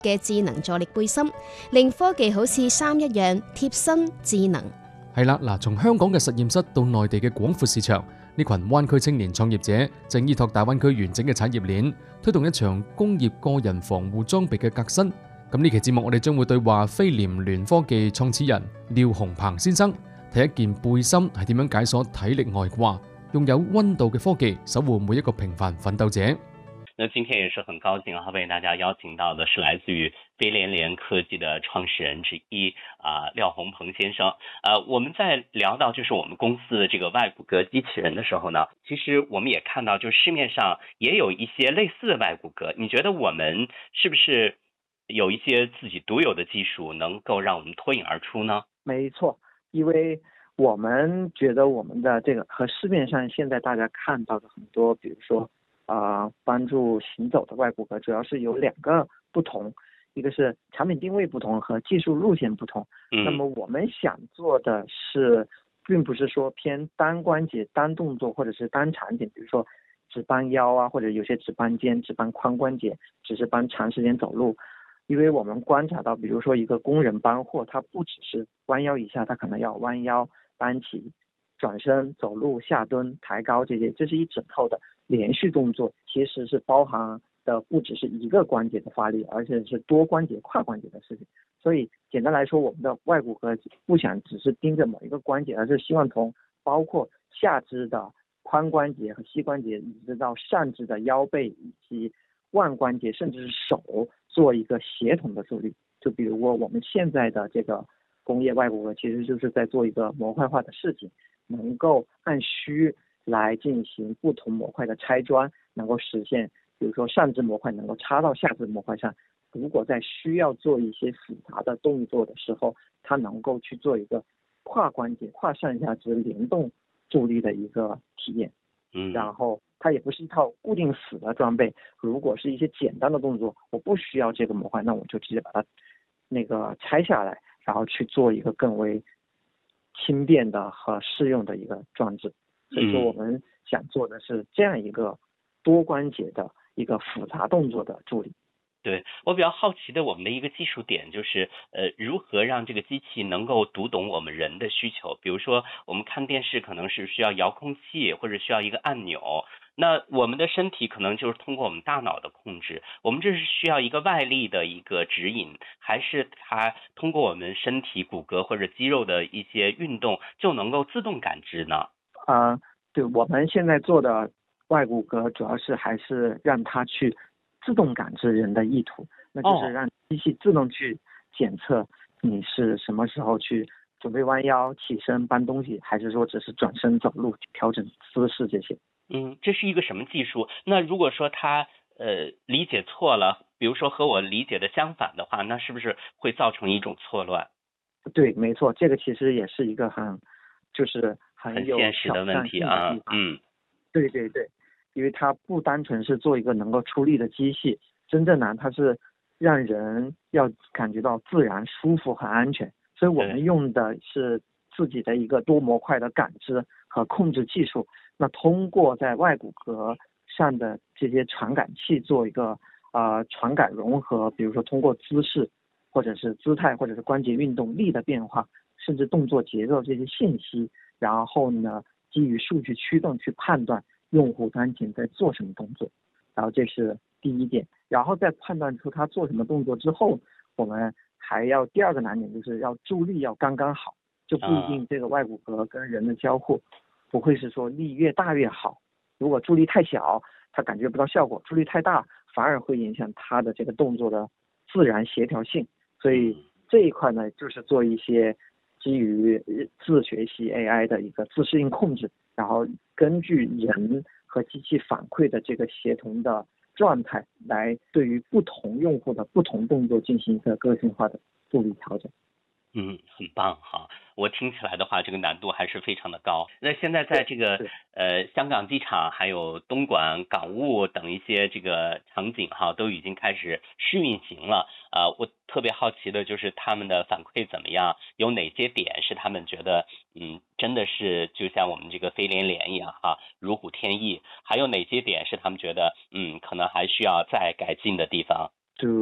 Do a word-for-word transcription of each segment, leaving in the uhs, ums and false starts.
嘅智能助力背心，令科技好似衫一樣貼身智能。 係啦，嗱，從香港嘅實驗室到內地嘅廣闊市場，呢群灣區青年創業者正依託大灣區完整嘅產業鏈，推動一場工業個人防護裝備嘅革新。咁呢期節目我哋將會對話飛廉聯科技創始人廖鴻鵬先生，睇一件背心係點樣解鎖體力外掛，用有溫度嘅科技守護每一個平凡奮鬥者。 那今天也是很高興啊，為大家邀請到的是來自於飛廉聯科技的創始人之一啊、呃、廖鴻鵬先生。呃，我們在聊到就是我們公司的這個外骨骼機器人的時候呢，其實我們也看到，就市面上也有一些類似的外骨骼。你覺得我們是不是有一些自己獨有的技術，能夠讓我們脫穎而出呢？ 沒錯，因為我們覺得我們的這個和市面上現在大家看到的很多，比如說。啊、呃，幫助行走的外骨骼主要是有兩個不同，一個是產品定位不同和技術路線不同。嗯，那麼我們想做的是，並不是說偏單關節、單動作或者是單產品，比如說只幫腰啊，或者有些只幫肩、只幫髖關節，只是幫長時間走路。因為我們觀察到，比如說一個工人搬貨，他不只是彎腰一下，他可能要彎腰、搬起、轉身、走路、下蹲、抬高這些，這是一整套的連續動作，其實是包含的不只是一個關節的發力，而且是多關節、跨關節的事情。所以簡單來說，我們的外骨骼不想只是盯着某一個關節，而是希望從包括下肢的髖關節和膝關節，一直到上肢的腰背以及腕關節，甚至是手，做一個協同的助力。就比如說我們現在的這個工業外骨骼，其實就是在做一個模塊化的事情，能夠按需來進行不同模塊的拆裝，能夠實現，比如說上肢模塊能夠插到下肢模塊上。如果在需要做一些複雜的動作的時候，它能夠去做一個跨關節、跨上下肢聯動助力的一個體驗。嗯，然後它也不是一套固定死的裝備。如果是一些簡單的動作，我不需要這個模塊，那我就直接把它那個拆下來，然後去做一個更為輕便的和適用的一個裝置。所以說我們想做的是這樣一個多關節的一個複雜動作的助力。 對，我比較好奇的我們的一個技術點就是呃，如何讓這個機器能夠讀懂我們人的需求。比如說我們看電視可能是需要遙控器或者需要一個按鈕，那我們的身體可能就是通過我們大腦的控制，我們這是需要一個外力的一個指引，還是它通過我們身體骨骼或者肌肉的一些運動就能夠自動感知呢？ 啊、呃，對，我們現在做的外骨骼主要是還是讓它去自動感知人的意圖，那就是讓機器自動去檢測你是什麼時候去準備彎腰、起身搬東西，還是說只是轉身走路、調整姿勢這些。 嗯，這是一個什麼技術？那如果說它呃理解錯了，比如說和我理解的相反的話，那是不是會造成一種錯亂？ 對，沒錯，這個其實也是一個很就是很有很現實的問題啊。嗯， 對對對，因為它不單純是做一個能夠出力的機器，真正呢，它是讓人要感覺到自然、舒服和安全。所以我們用的是自己的一個多模塊的感知和控制技術。那通過在外骨骼上的這些傳感器做一個呃傳感融合，比如說通過姿勢或者是姿態或者是關節運動力的變化，甚至動作節奏這些信息，然後呢基於數據驅動去判斷用戶當前在做什麼動作，然後這是第一點。然後在判斷出他做什麼動作之後，我們還要第二個難點就是要助力要剛剛好，就不一定這個外骨骼跟人的交互不會是說力越大越好，如果助力太小他感覺不到效果，助力太大反而會影響他的這個動作的自然協調性。所以這一塊呢就是做一些基於自學習 A I 的一個自適應控制，然後根據人和機器反饋的這個協同的狀態，來對於不同用戶的不同動作進行一個個性化的助力調整。 嗯，很棒哈！我聽起來的話，這個難度還是非常的高。那現在在這個呃香港機場，還有東莞港務等一些這個場景哈，都已經開始試運行了。啊、呃，我特別好奇的就是他們的反饋怎麼樣？有哪些點是他們覺得嗯真的是就像我們這個飛廉聯一樣哈，如虎添翼？還有哪些點是他們覺得嗯可能還需要再改進的地方？ 對。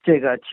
这个其